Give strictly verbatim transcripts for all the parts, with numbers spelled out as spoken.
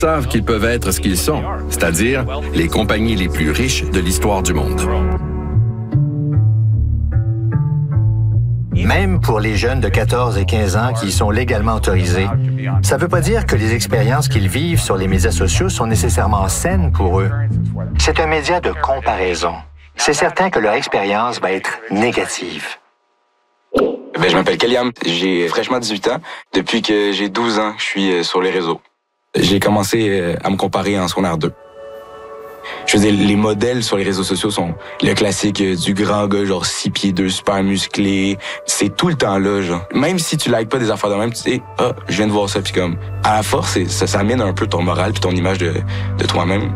savent qu'ils peuvent être ce qu'ils sont, c'est-à-dire les compagnies les plus riches de l'histoire du monde. Même pour les jeunes de quatorze et quinze ans qui y sont légalement autorisés, ça ne veut pas dire que les expériences qu'ils vivent sur les médias sociaux sont nécessairement saines pour eux. C'est un média de comparaison. C'est certain que leur expérience va être négative. Ben, je m'appelle Kaliam, j'ai fraîchement dix-huit ans. Depuis que j'ai douze ans, je suis sur les réseaux. J'ai commencé à me comparer en secondaire deux. Je veux dire, les modèles sur les réseaux sociaux sont le classique du grand gars, genre six pieds deux, super musclé. C'est tout le temps là, genre. Même si tu likes pas des affaires de même, tu sais, ah, je viens de voir ça, puis comme, à la force, ça, ça amène un peu ton moral puis ton image de, de toi-même.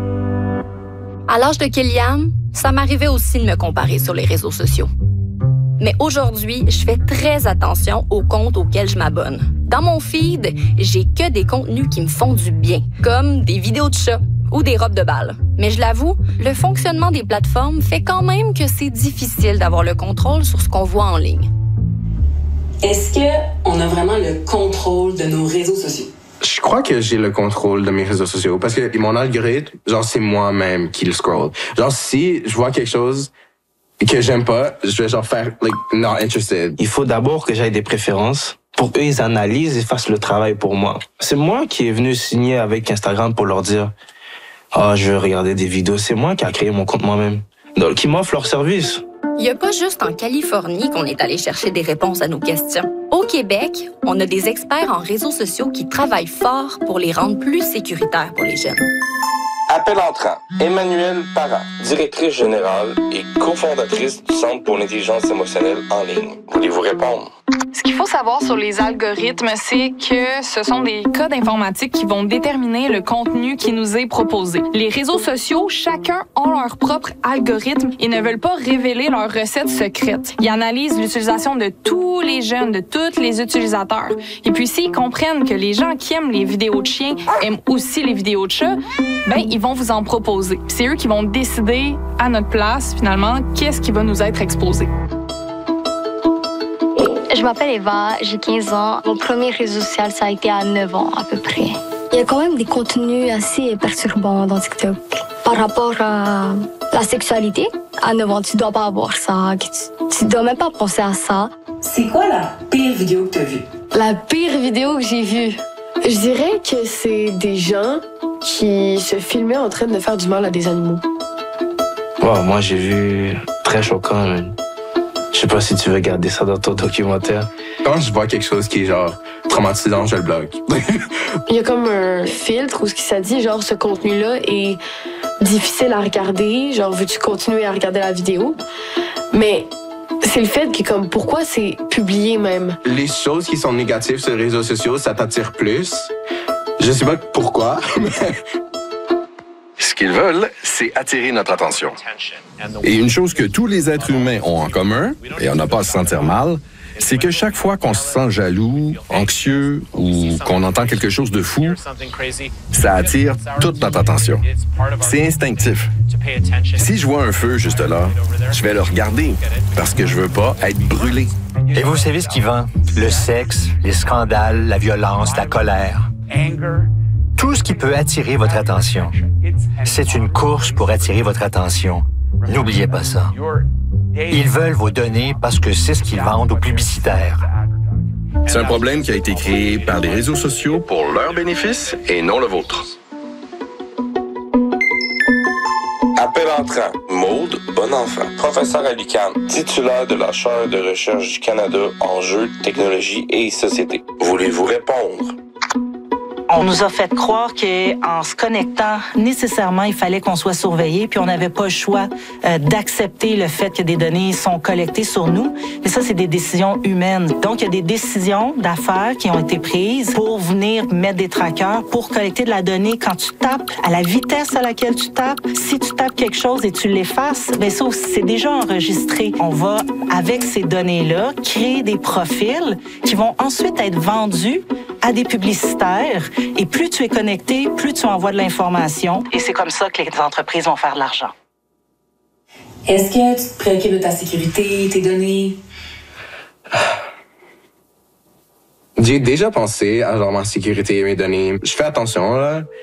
À l'âge de Kilian, ça m'arrivait aussi de me comparer sur les réseaux sociaux. Mais aujourd'hui, je fais très attention aux comptes auxquels je m'abonne. Dans mon feed, j'ai que des contenus qui me font du bien, comme des vidéos de chats ou des robes de bal. Mais je l'avoue, le fonctionnement des plateformes fait quand même que c'est difficile d'avoir le contrôle sur ce qu'on voit en ligne. Est-ce qu'on a vraiment le contrôle de nos réseaux sociaux? Je crois que j'ai le contrôle de mes réseaux sociaux parce que mon algorithme, genre, c'est moi-même qui le scroll. Genre, si je vois quelque chose que j'aime pas, je vais genre faire, like, not interested. Il faut d'abord que j'aille des préférences. Pour eux, ils analysent et fassent le travail pour moi. C'est moi qui est venu signer avec Instagram pour leur dire « Ah, oh, je veux regarder des vidéos. » C'est moi qui a créé mon compte moi-même. Donc, qui m'offre leur service. Il n'y a pas juste en Californie qu'on est allé chercher des réponses à nos questions. Au Québec, on a des experts en réseaux sociaux qui travaillent fort pour les rendre plus sécuritaires pour les jeunes. Appel entrant. Emmanuelle Parent, directrice générale et cofondatrice du Centre pour l'intelligence émotionnelle en ligne. Voulez-vous répondre? Ce qu'il faut savoir sur les algorithmes, c'est que ce sont des codes informatiques qui vont déterminer le contenu qui nous est proposé. Les réseaux sociaux, chacun ont leur propre algorithme et ne veulent pas révéler leurs recettes secrètes. Ils analysent l'utilisation de tous les jeunes, de tous les utilisateurs. Et puis, s'ils comprennent que les gens qui aiment les vidéos de chiens aiment aussi les vidéos de chats, ben, ils vont vous en proposer. C'est eux qui vont décider à notre place, finalement, qu'est-ce qui va nous être exposé. Je m'appelle Eva, j'ai quinze ans. Mon premier réseau social, ça a été à neuf ans à peu près. Il y a quand même des contenus assez perturbants dans TikTok. Par rapport à la sexualité, à neuf ans, tu dois pas avoir ça, tu, tu dois même pas penser à ça. C'est quoi la pire vidéo que tu as vue? La pire vidéo que j'ai vue? Je dirais que c'est des gens qui se filmaient en train de faire du mal à des animaux. Wow, moi, j'ai vu très choquant, man. Je sais pas si tu veux garder ça dans ton documentaire. Quand je vois quelque chose qui est genre traumatisant, je le bloque. Il y a comme un filtre où ce qui ça dit, genre ce contenu-là est difficile à regarder, genre veux-tu continuer à regarder la vidéo? Mais c'est le fait que comme pourquoi c'est publié même. Les choses qui sont négatives sur les réseaux sociaux, ça t'attire plus. Je sais pas pourquoi, mais... Ce qu'ils veulent, c'est attirer notre attention. Et une chose que tous les êtres humains ont en commun, et on n'a pas à se sentir mal, c'est que chaque fois qu'on se sent jaloux, anxieux ou qu'on entend quelque chose de fou, ça attire toute notre attention. C'est instinctif. Si je vois un feu juste là, je vais le regarder parce que je veux pas être brûlé. Et vous savez ce qui vend? Le sexe, les scandales, la violence, la colère. Tout ce qui peut attirer votre attention. C'est une course pour attirer votre attention. N'oubliez pas ça. Ils veulent vos données parce que c'est ce qu'ils vendent aux publicitaires. C'est un problème qui a été créé par les réseaux sociaux pour leur bénéfice et non le vôtre. Appel entrant. Maude Bonenfant, professeur à l'U Q A M, titulaire de la chaire de recherche du Canada en jeux, technologie et société. Voulez-vous répondre? On nous a fait croire qu'en se connectant, nécessairement, il fallait qu'on soit surveillé, puis on n'avait pas le choix euh, d'accepter le fait que des données sont collectées sur nous. Mais ça, c'est des décisions humaines. Donc, il y a des décisions d'affaires qui ont été prises pour venir mettre des trackers, pour collecter de la donnée. Quand tu tapes, à la vitesse à laquelle tu tapes, si tu tapes quelque chose et tu l'effaces, bien ça aussi, c'est déjà enregistré. On va, avec ces données-là, créer des profils qui vont ensuite être vendus à des publicitaires. Et plus tu es connecté, plus tu envoies de l'information. Et c'est comme ça que les entreprises vont faire de l'argent. Est-ce que tu te préoccupes de ta sécurité, tes données? J'ai déjà pensé à genre ma sécurité et mes données. Je fais attention, là.